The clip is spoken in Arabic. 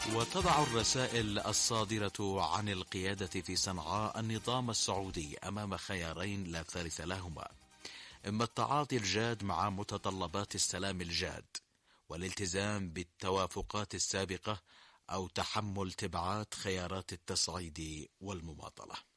وتضع الرسائل الصادرة عن القيادة في صنعاء النظام السعودي أمام خيارين لا ثالث لهما: إما التعاطي الجاد مع متطلبات السلام الجاد والالتزام بالتوافقات السابقة، أو تحمل تبعات خيارات التصعيد والمماطلة.